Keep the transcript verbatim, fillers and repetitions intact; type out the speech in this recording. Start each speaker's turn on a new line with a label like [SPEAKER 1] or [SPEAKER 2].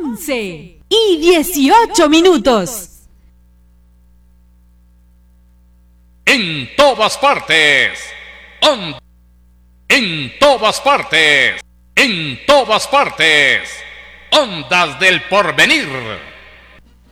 [SPEAKER 1] once y dieciocho minutos.
[SPEAKER 2] En todas partes. On... En todas partes. En todas partes. Ondas del Porvenir.